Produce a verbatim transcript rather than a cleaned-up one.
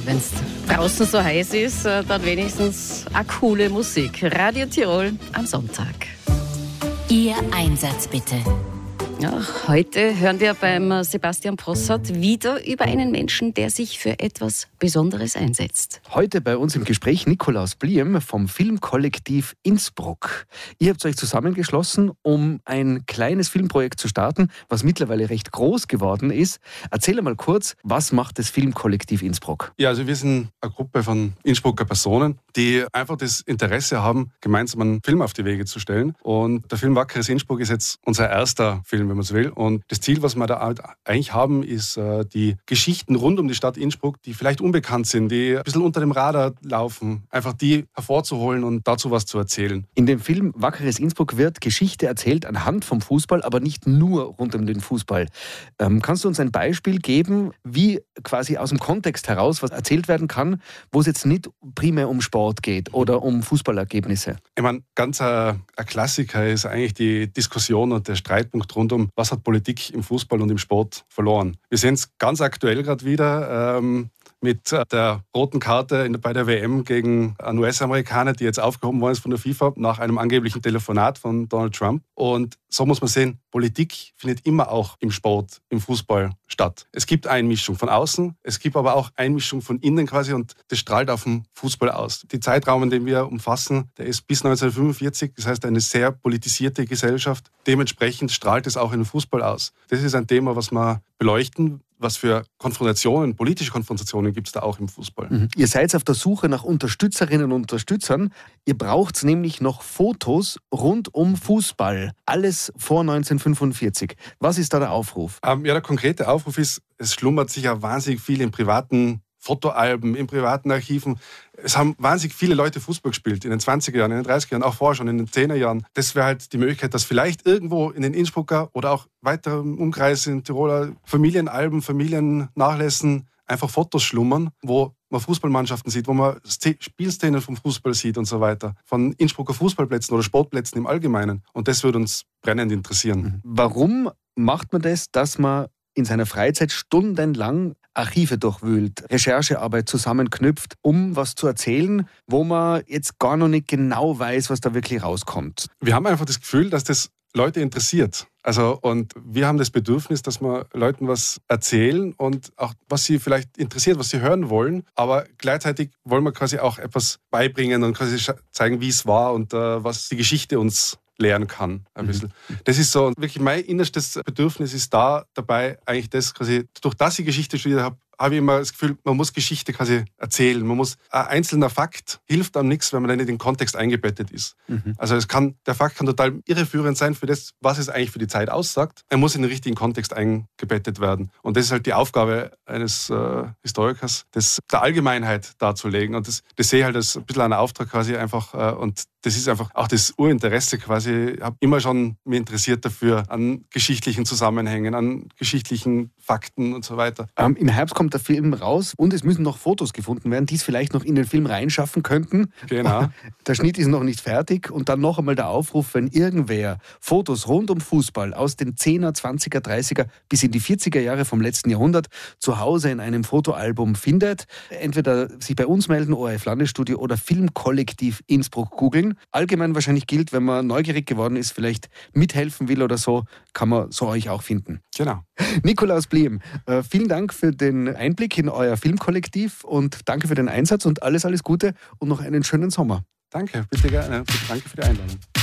wenn es draußen so heiß ist, dann wenigstens eine coole Musik. Radio Tirol am Sonntag. Ihr Einsatz bitte. Ja, heute hören wir beim Sebastian Possart wieder über einen Menschen, der sich für etwas Besonderes einsetzt. Heute bei uns im Gespräch Nikolaus Bliem vom Filmkollektiv Innsbruck. Ihr habt euch zusammengeschlossen, um ein kleines Filmprojekt zu starten, was mittlerweile recht groß geworden ist. Erzähl mal kurz, was macht das Filmkollektiv Innsbruck? Ja, also wir sind eine Gruppe von Innsbrucker Personen, die einfach das Interesse haben, gemeinsam einen Film auf die Wege zu stellen. Und der Film Wackeres Innsbruck ist jetzt unser erster Film, wenn man so will. Und das Ziel, was wir da eigentlich haben, ist äh, die Geschichten rund um die Stadt Innsbruck, die vielleicht unbekannt sind, die ein bisschen unter dem Radar laufen, einfach die hervorzuholen und dazu was zu erzählen. In dem Film Wackeres Innsbruck wird Geschichte erzählt anhand vom Fußball, aber nicht nur rund um den Fußball. Ähm, kannst du uns ein Beispiel geben, wie quasi aus dem Kontext heraus was erzählt werden kann, wo es jetzt nicht primär um Sport geht oder um Fußballergebnisse? Ich meine, ganz ein, ein Klassiker ist eigentlich die Diskussion und der Streitpunkt rund um, was hat Politik im Fußball und im Sport verloren. Wir sehen es ganz aktuell gerade wieder ähm, mit der roten Karte in, bei der W M gegen einen U S-Amerikaner, die jetzt aufgehoben worden ist von der FIFA nach einem angeblichen Telefonat von Donald Trump. Und so muss man sehen, Politik findet immer auch im Sport, im Fußball statt. Es gibt Einmischung von außen, es gibt aber auch Einmischung von innen quasi und das strahlt auf den Fußball aus. Die Zeitraum, den wir umfassen, der ist bis neunzehnhundertfünfundvierzig, das heißt eine sehr politisierte Gesellschaft. Dementsprechend strahlt es auch in den Fußball aus. Das ist ein Thema, was wir beleuchten. Was für Konfrontationen, politische Konfrontationen gibt es da auch im Fußball? Mhm. Ihr seid auf der Suche nach Unterstützerinnen und Unterstützern. Ihr braucht nämlich noch Fotos rund um Fußball. Alles vor neunzehnhundertfünfundvierzig. Was ist da der Aufruf? Ähm, ja, der konkrete Aufruf ist, es schlummert sicher wahnsinnig viel in privaten Fotoalben, in privaten Archiven. Es haben wahnsinnig viele Leute Fußball gespielt in den zwanziger Jahren, in den dreißiger Jahren, auch vorher schon in den zehner Jahren. Das wäre halt die Möglichkeit, dass vielleicht irgendwo in den Innsbrucker oder auch weiter im Umkreis in Tiroler Familienalben, Familiennachlässen einfach Fotos schlummern, wo man Fußballmannschaften sieht, wo man Spielszenen vom Fußball sieht und so weiter. Von Innsbrucker Fußballplätzen oder Sportplätzen im Allgemeinen. Und das würde uns brennend interessieren. Warum macht man das, dass man in seiner Freizeit stundenlang Archive durchwühlt, Recherchearbeit zusammenknüpft, um was zu erzählen, wo man jetzt gar noch nicht genau weiß, was da wirklich rauskommt? Wir haben einfach das Gefühl, dass das Leute interessiert. Also, und wir haben das Bedürfnis, dass wir Leuten was erzählen und auch, was sie vielleicht interessiert, was sie hören wollen. Aber gleichzeitig wollen wir quasi auch etwas beibringen und quasi zeigen, wie es war und äh, was die Geschichte uns lernen kann. Ein bisschen. Mhm. Das ist so, wirklich mein innerstes Bedürfnis ist da dabei, eigentlich das quasi, durch das ich Geschichte studiert habe, habe ich immer das Gefühl, man muss Geschichte quasi erzählen. Man muss, ein einzelner Fakt hilft einem nichts, wenn man nicht in den Kontext eingebettet ist. Mhm. Also es kann, der Fakt kann total irreführend sein für das, was es eigentlich für die Zeit aussagt. Er muss in den richtigen Kontext eingebettet werden. Und das ist halt die Aufgabe eines äh, Historikers, das der Allgemeinheit darzulegen. Und das, das sehe ich halt als ein bisschen einen Auftrag quasi einfach. Äh, und das ist einfach auch das Urinteresse quasi. Ich habe immer schon mich interessiert dafür, an geschichtlichen Zusammenhängen, an geschichtlichen Fakten und so weiter. Ähm, Im Herbst kommt der Film raus und es müssen noch Fotos gefunden werden, die es vielleicht noch in den Film reinschaffen könnten. Genau. Der Schnitt ist noch nicht fertig und dann noch einmal der Aufruf, wenn irgendwer Fotos rund um Fußball aus den zehner, zwanziger, dreißiger bis in die vierziger Jahre vom letzten Jahrhundert zu Hause in einem Fotoalbum findet, entweder sich bei uns melden, O R F Landesstudio oder Filmkollektiv Innsbruck googeln. Allgemein wahrscheinlich gilt, wenn man neugierig geworden ist, vielleicht mithelfen will oder so, kann man so euch auch finden. Genau. Nikolaus Bliem, äh, vielen Dank für den Einblick in euer Filmkollektiv und danke für den Einsatz und alles, alles Gute und noch einen schönen Sommer. Danke, bitte gerne. Danke für die Einladung.